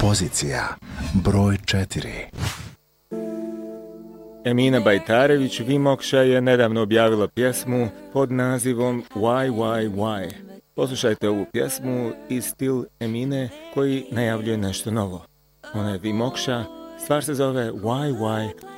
Pozicija broj 4. Emina Bajtarević Vimokša je nedavno objavila pjesmu pod nazivom Why. Poslušajte ovu pjesmu i stil Emine koji najavljuje nešto novo. Ona je Vimokša, stvar se zove Why.